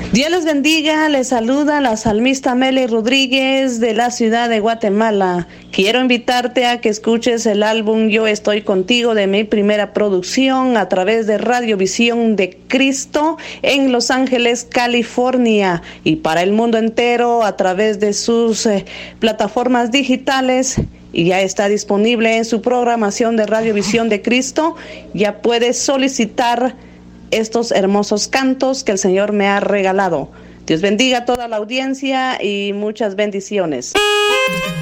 Dios les bendiga, les saluda la salmista Meli Rodríguez de la ciudad de Guatemala. Quiero invitarte a que escuches el álbum Yo Estoy Contigo de mi primera producción a través de Radio Visión de Cristo en Los Ángeles, California, y para el mundo entero a través de sus plataformas digitales. Y ya está disponible en su programación de Radio Visión de Cristo. Ya puedes solicitar estos hermosos cantos que el Señor me ha regalado. Dios bendiga a toda la audiencia y muchas bendiciones.